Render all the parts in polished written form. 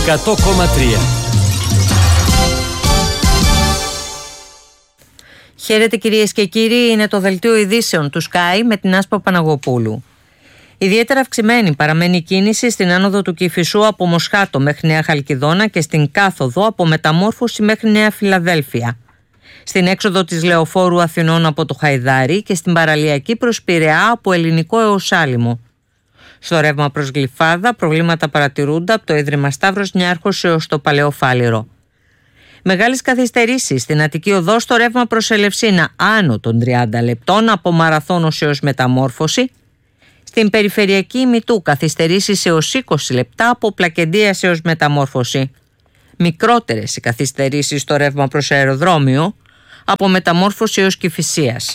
100,3. Χαίρετε κυρίες και κύριοι, είναι το δελτίο ειδήσεων του Sky με την Άσπα Παναγοπούλου. Ιδιαίτερα αυξημένη παραμένει η κίνηση στην άνοδο του Κηφισού από Μοσχάτο μέχρι Νέα Χαλκιδόνα και στην κάθοδο από Μεταμόρφωση μέχρι Νέα Φιλαδέλφια. Στην έξοδο της Λεωφόρου Αθηνών από το Χαϊδάρι και στην παραλιακή προς Πειραιά από Ελληνικό έως Άλυμο. Στο ρεύμα προς Γλυφάδα προβλήματα παρατηρούνται από το Ίδρυμα Σταύρος Νιάρχος έως το Παλαιό Φάληρο. Μεγάλες καθυστερήσεις στην Αττική Οδό στο ρεύμα προς Ελευσίνα άνω των 30 λεπτών από Μαραθώνος έως Μεταμόρφωση. Στην περιφερειακή ημιτού καθυστερήσεις έως 20 λεπτά από Πλακεντίας έως Μεταμόρφωση. Μικρότερες οι καθυστερήσεις στο ρεύμα προς αεροδρόμιο από Μεταμόρφωση έως Κηφισίας.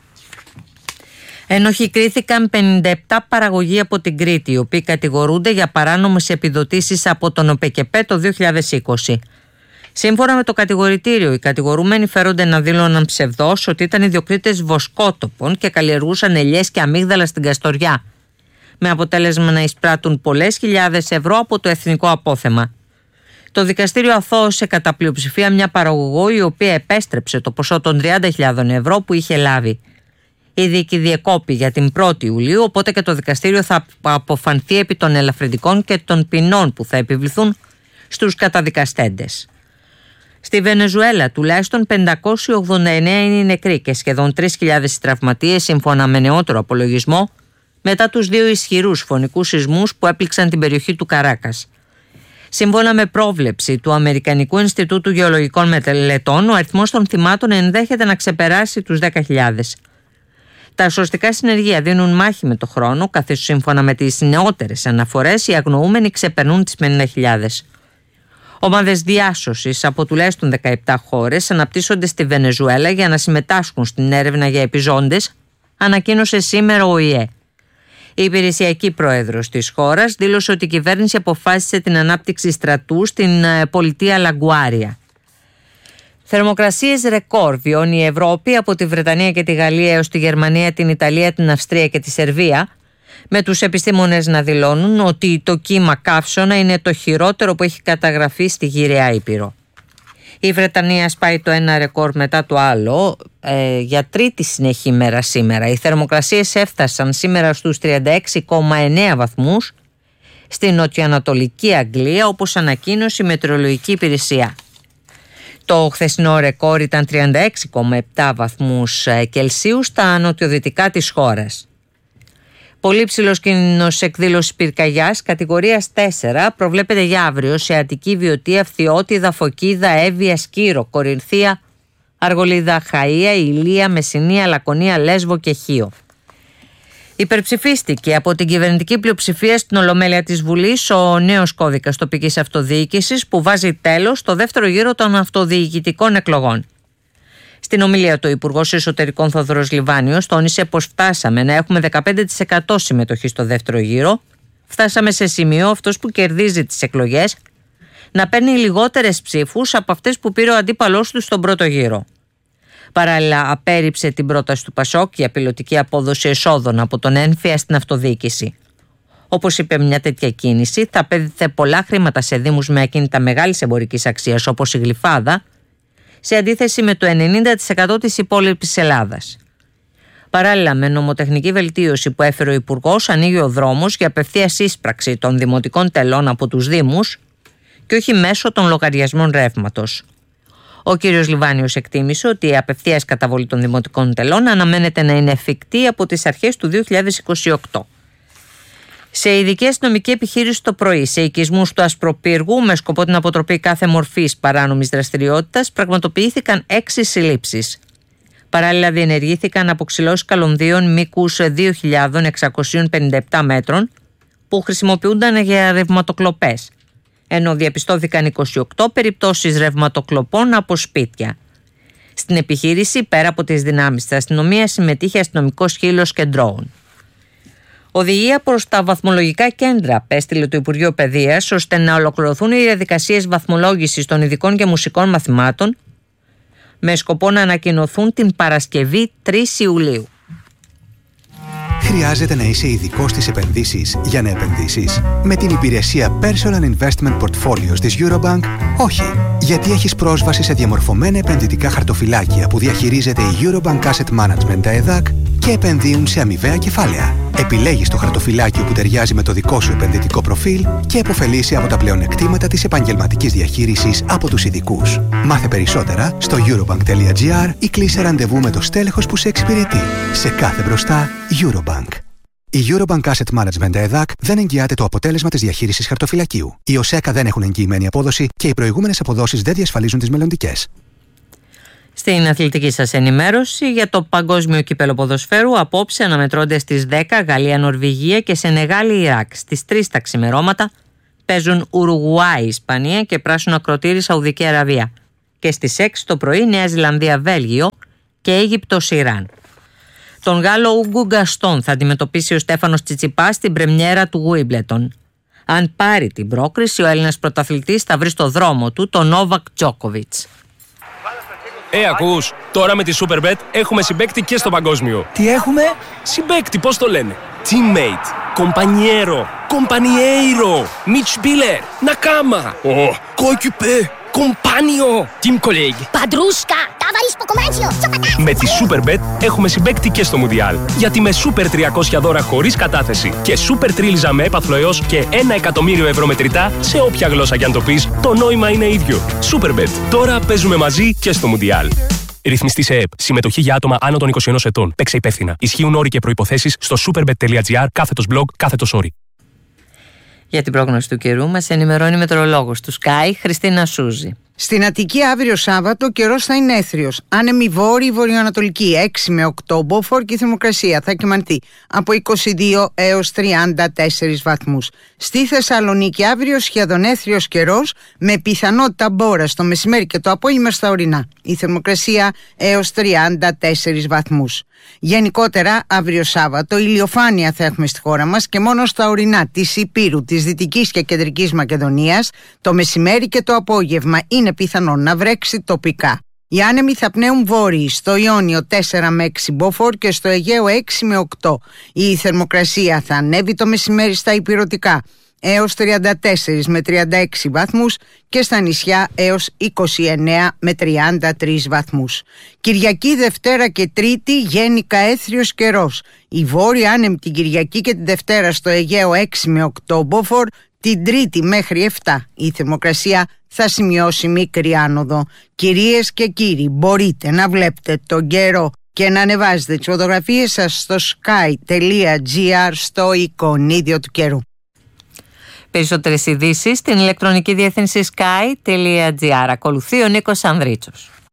Ένοχοι κρίθηκαν 57 παραγωγοί από την Κρήτη, οι οποίοι κατηγορούνται για παράνομες επιδοτήσεις από τον ΟΠΕΚΕΠΕ το 2020. Σύμφωνα με το κατηγορητήριο, οι κατηγορούμενοι φέρονται να δήλωναν ψευδώς ότι ήταν ιδιοκτήτες βοσκότοπων και καλλιεργούσαν ελιές και αμύγδαλα στην Καστοριά, με αποτέλεσμα να εισπράττουν πολλές χιλιάδες ευρώ από το εθνικό απόθεμα. Το δικαστήριο αθώωσε κατά πλειοψηφία μια παραγωγό, η οποία επέστρεψε το ποσό των 30.000 ευρώ που είχε λάβει. Η δίκη διεκόπη για την 1η Ιουλίου, οπότε και το δικαστήριο θα αποφανθεί επί των ελαφρυντικών και των ποινών που θα επιβληθούν στους καταδικαστέντες. Στη Βενεζουέλα τουλάχιστον 589 είναι οι νεκροί και σχεδόν 3.000 τραυματίες σύμφωνα με νεότερο απολογισμό μετά τους δύο ισχυρούς φωνικούς σεισμούς που έπληξαν την περιοχή του Καράκας. Σύμφωνα με πρόβλεψη του Αμερικανικού Ινστιτούτου Γεωλογικών Μελετών, ο αριθμός των θυμάτων ενδέχεται να ξεπεράσει τους 10.000. Τα σωστικά συνεργεία δίνουν μάχη με το χρόνο, καθώς σύμφωνα με τις νεότερες αναφορές οι αγνοούμενοι ξεπερνούν τις 50.000. Ομάδες διάσωσης από τουλάχιστον 17 χώρες αναπτύσσονται στη Βενεζουέλα για να συμμετάσχουν στην έρευνα για επιζώντες, ανακοίνωσε σήμερα ο ΟΗΕ. Η υπηρεσιακή πρόεδρος της χώρας δήλωσε ότι η κυβέρνηση αποφάσισε την ανάπτυξη στρατού στην πολιτεία Λαγκουάρια. Θερμοκρασίες ρεκόρ βιώνει η Ευρώπη από τη Βρετανία και τη Γαλλία έως τη Γερμανία, την Ιταλία, την Αυστρία και τη Σερβία, με τους επιστήμονες να δηλώνουν ότι το κύμα καύσωνα είναι το χειρότερο που έχει καταγραφεί στη Γυραιά Ήπειρο. Η Βρετανία σπάει το ένα ρεκόρ μετά το άλλο για τρίτη συνεχή μέρα σήμερα. Οι θερμοκρασίες έφτασαν σήμερα στους 36,9 βαθμούς στην νοτιοανατολική Αγγλία, όπως ανακοίνωσε η Μετεωρολογική Υπηρεσία. Το χθεσινό ρεκόρ ήταν 36,7 βαθμούς Κελσίου στα νοτιοδυτικά της χώρας. Πολύ ψηλός κίνδυνος εκδήλωσης πυρκαγιάς κατηγορίας 4 προβλέπεται για αύριο σε Αττική, Βιωτία, Φθιώτιδα, Φωκίδα, Εύβοια, Σκύρο, Κορινθία, Αργολίδα, Χαΐα, Ηλία, Μεσσηνία, Λακωνία, Λέσβο και Χίο. Υπερψηφίστηκε από την κυβερνητική πλειοψηφία στην Ολομέλεια της Βουλής ο νέος κώδικας τοπικής αυτοδιοίκησης που βάζει τέλος στο δεύτερο γύρο των αυτοδιοικητικών εκλογών. Στην ομιλία του, ο Υπουργός Εσωτερικών Θόδωρος Λιβάνιος τόνισε πως φτάσαμε να έχουμε 15% συμμετοχή στο δεύτερο γύρο. Φτάσαμε σε σημείο αυτός που κερδίζει τις εκλογές να παίρνει λιγότερες ψήφους από αυτές που πήρε ο αντίπαλός του στον πρώτο γύρο. Παράλληλα, απέρριψε την πρόταση του Πασόκ για πιλωτική απόδοση εσόδων από τον έμφυα στην αυτοδιοίκηση. Όπως είπε, μια τέτοια κίνηση θα απέδιδε πολλά χρήματα σε δήμους με ακίνητα μεγάλης εμπορικής αξίας όπως η Γλυφάδα, σε αντίθεση με το 90% της υπόλοιπης Ελλάδας. Παράλληλα, με νομοτεχνική βελτίωση που έφερε ο Υπουργός, ανοίγει ο δρόμος για απευθείας ίσπραξη των δημοτικών τελών από τους Δήμους και όχι μέσω των λογαριασμών ρεύματος. Ο κ. Λιβάνιος εκτίμησε ότι η απευθείας καταβολή των δημοτικών τελών αναμένεται να είναι εφικτή από τις αρχές του 2028. Σε ειδική αστυνομική επιχείρηση το πρωί, σε οικισμούς του Ασπροπύργου, με σκοπό την αποτροπή κάθε μορφής παράνομης δραστηριότητας, πραγματοποιήθηκαν 6 συλλήψεις. Παράλληλα, διενεργήθηκαν αποξυλώσεις καλωδίων μήκους 2.657 μέτρων που χρησιμοποιούνταν για ρευματοκλοπές, ενώ διαπιστώθηκαν 28 περιπτώσεις ρευματοκλοπών από σπίτια. Στην επιχείρηση, πέρα από τις δυνάμεις της αστυνομίας, συμμετείχε αστυνομικός σκύλος και ντρόουν. Οδηγία προς τα βαθμολογικά κέντρα απέστειλε το Υπουργείο Παιδείας ώστε να ολοκληρωθούν οι διαδικασίες βαθμολόγησης των ειδικών και μουσικών μαθημάτων με σκοπό να ανακοινωθούν την Παρασκευή 3 Ιουλίου. Χρειάζεται να είσαι ειδικός στις επενδύσεις για να επενδύσεις? Με την υπηρεσία Personal Investment Portfolios της Eurobank, όχι. Γιατί έχεις πρόσβαση σε διαμορφωμένα επενδυτικά χαρτοφυλάκια που διαχειρίζεται η Eurobank Asset Management ΕΔΑΚ και επενδύουν σε αμοιβαία κεφάλαια. Επιλέγεις το χαρτοφυλάκιο που ταιριάζει με το δικό σου επενδυτικό προφίλ και επωφελείσαι από τα πλεονεκτήματα της επαγγελματικής διαχείρισης από τους ειδικούς. Μάθε περισσότερα στο eurobank.gr ή κλείσε ραντεβού με το στέλεχος που σε εξυπηρετεί. Σε κάθε μπροστά, Eurobank. Η Eurobank Asset Management ΕΔΑΚ δεν εγγυάται το αποτέλεσμα της διαχείρισης χαρτοφυλακίου. Οι ΟΣΕΚΑ δεν έχουν εγγυημένη απόδοση και οι προηγούμενες αποδόσεις δεν διασφαλίζουν τις μελλοντικές. Στην αθλητική σας ενημέρωση για το Παγκόσμιο Κύπελλο Ποδοσφαίρου, απόψε αναμετρώνται στις 10 Γαλλία, Νορβηγία και Σενεγάλη, Ιράκ. Στις 3 τα ξημερώματα παίζουν Ουρουγουάη, Ισπανία και Πράσινο Ακροτήρι, Σαουδική Αραβία. Και στις 6 το πρωί Νέα Ζηλανδία, Βέλγιο και Αίγυπτος, Ιράν. Τον Γάλλο Ούγκο Γκαστόν θα αντιμετωπίσει ο Στέφανος Τσιτσιπάς στην πρεμιέρα του Γουίμπλετον. Αν πάρει την πρόκριση, ο Έλληνας πρωταθλητής θα βρει στο δρόμο του τον Νόβακ Τζόκοβιτς. Ακούς, τώρα με τη Superbet έχουμε συμπαίκτη και στο παγκόσμιο. Τι έχουμε? Συμπαίκτη, πώς το λένε? Teammate, compañero, compañeiro, Mitspieler, Nakama, coéquipier, compagno, team colleague. Παντρούσκα, ταβαρίσκο κομμάτσιο, Με τη Superbet έχουμε συμπαίκτη και στο Μουντιάλ. Γιατί με Super 300 δώρα χωρίς κατάθεση και Super Τρίλιζα με έπαθλο έως και 1 εκατομμύριο ευρώ μετρητά, σε όποια γλώσσα κι αν το πεις, το νόημα είναι ίδιο. Superbet. Τώρα παίζουμε μαζί και στο Μουντιάλ. Ρυθμιστή σε ΕΕΠ. Συμμετοχή για άτομα άνω των 21 ετών. Παίξε υπεύθυνα. Ισχύουν όροι και προϋποθέσεις στο superbet.gr/blog/Sorry. Για την πρόγνωση του καιρού μας ενημερώνει η μετεωρολόγος του Sky, Χριστίνα Σούζη. Στην Αττική αύριο Σάββατο ο καιρός θα είναι έθριος. Άνεμη βόρειο-βορειοανατολική, 6 με 8 μποφόρ και η θερμοκρασία θα κυμανθεί από 22 έως 34 βαθμούς. Στη Θεσσαλονίκη αύριο σχεδόν έθριος καιρός με πιθανότητα μπόρας το μεσημέρι και το απόγευμα στα ορεινά. Η θερμοκρασία έως 34 βαθμούς. Γενικότερα, αύριο Σάββατο ηλιοφάνεια θα έχουμε στη χώρα μας και μόνο στα ορεινά της Ηπείρου, της Δυτικής και Κεντρικής Μακεδονίας, το μεσημέρι και το απόγευμα είναι πιθανόν να βρέξει τοπικά. Οι άνεμοι θα πνέουν βόρειοι, στο Ιόνιο 4 με 6 μποφόρ και στο Αιγαίο 6 με 8. Η θερμοκρασία θα ανέβει το μεσημέρι στα ηπειρωτικά έως 34 με 36 βαθμούς και στα νησιά έως 29 με 33 βαθμούς. Κυριακή, Δευτέρα και Τρίτη γενικά έθριος καιρός. Η βόρεια άνεμη την Κυριακή και την Δευτέρα στο Αιγαίο 6 με 8 μποφόρ, την Τρίτη μέχρι 7 η θερμοκρασία θα σημειώσει μικρή άνοδο. Κυρίες και κύριοι, μπορείτε να βλέπετε τον καιρό και να ανεβάζετε τις φωτογραφίες σας στο sky.gr στο εικονίδιο του καιρού. Περισσότερες ειδήσεις στην ηλεκτρονική διεύθυνση sky.gr. Ακολουθεί ο Νίκος Ανδρίτσος.